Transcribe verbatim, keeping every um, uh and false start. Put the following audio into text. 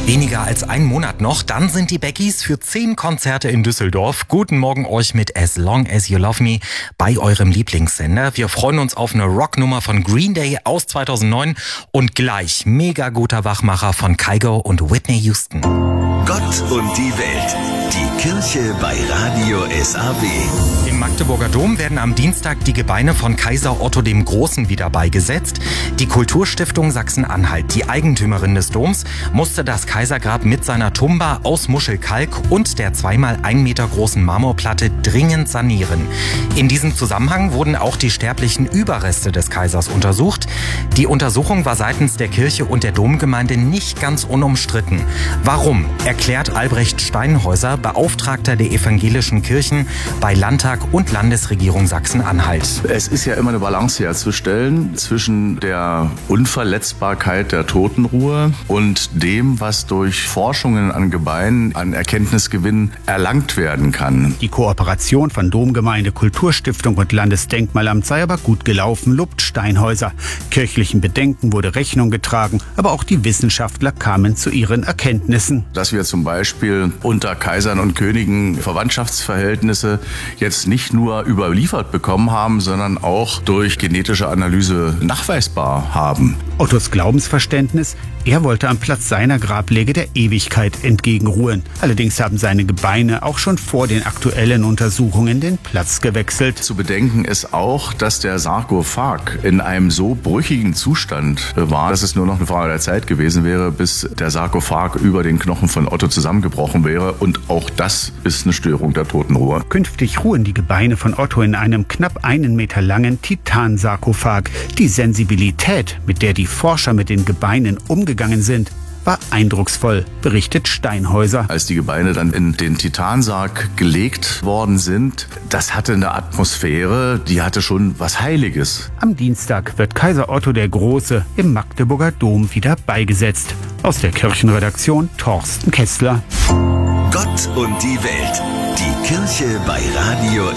Weniger als ein Monat noch, dann sind die Beckys für zehn Konzerte in Düsseldorf. Guten Morgen euch mit As Long As You Love Me bei eurem Lieblingssender. Wir freuen uns auf eine Rocknummer von Green Day aus zweitausendneun und gleich mega guter Wachmacher von Kygo und Whitney Houston. Gott und die Welt, die Kirche bei Radio S A W. Im Magdeburger Dom werden am Dienstag die Gebeine von Kaiser Otto dem Großen wieder beigesetzt. Die Kulturstiftung Sachsen-Anhalt, die Eigentümerin des Doms, musste das Kaisergrab mit seiner Tumba aus Muschelkalk und der zweimal ein Meter großen Marmorplatte dringend sanieren. In diesem Zusammenhang wurden auch die sterblichen Überreste des Kaisers untersucht. Die Untersuchung war seitens der Kirche und der Domgemeinde nicht ganz unumstritten. Warum, erklärt Albrecht Steinhäuser, Beauftragter der evangelischen Kirchen bei Landtag und Landesregierung Sachsen-Anhalt. Es ist ja immer eine Balance herzustellen zwischen der Unverletzbarkeit der Totenruhe und dem, was durch Forschungen an Gebeinen an Erkenntnisgewinn erlangt werden kann. Die Kooperation von Domgemeinde, Kulturstiftung und Landesdenkmalamt sei aber gut gelaufen, lobt Steinhäuser. Kirchlichen Bedenken wurde Rechnung getragen, aber auch die Wissenschaftler kamen zu ihren Erkenntnissen. Dass wir zum Beispiel unter Kaisern und Königen Verwandtschaftsverhältnisse jetzt nicht nur überliefert bekommen haben, sondern auch durch genetische Analyse nachweisbar haben. Ottos Glaubensverständnis: Er wollte am Platz seiner Grablege der Ewigkeit entgegenruhen. Allerdings haben seine Gebeine auch schon vor den aktuellen Untersuchungen den Platz gewechselt. Zu bedenken ist auch, dass der Sarkophag in einem so brüchigen Zustand war, dass es nur noch eine Frage der Zeit gewesen wäre, bis der Sarkophag über den Knochen von Otto zusammengebrochen wäre. Und auch das ist eine Störung der Totenruhe. Künftig ruhen die Gebeine von Otto in einem knapp einen Meter langen Titansarkophag. Die Sensibilität, mit der die Forscher mit den Gebeinen umgegangen sind, war eindrucksvoll, berichtet Steinhäuser. Als die Gebeine dann in den Titansarg gelegt worden sind, das hatte eine Atmosphäre, die hatte schon was Heiliges. Am Dienstag wird Kaiser Otto der Große im Magdeburger Dom wieder beigesetzt. Aus der Kirchenredaktion Thorsten Kessler. Gott und die Welt, die Kirche bei Radio